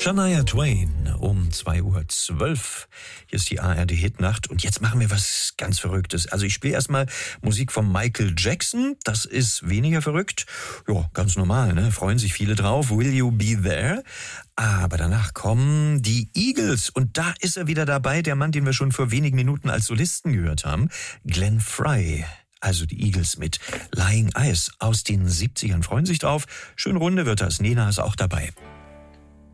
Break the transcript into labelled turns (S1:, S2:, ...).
S1: Shania Twain um 2:12 Uhr. Hier ist die ARD-Hitnacht und jetzt machen wir was ganz Verrücktes. Also ich spiele erstmal Musik von Michael Jackson. Das ist weniger verrückt. Ja, ganz normal, ne? Freuen sich viele drauf. Will You Be There? Aber danach kommen die Eagles und da ist er wieder dabei, der Mann, den wir schon vor wenigen Minuten als Solisten gehört haben, Glenn Frey. Also die Eagles mit Lying Eyes aus den 70ern. Freuen sich drauf. Schön runde wird das. Nena ist auch dabei.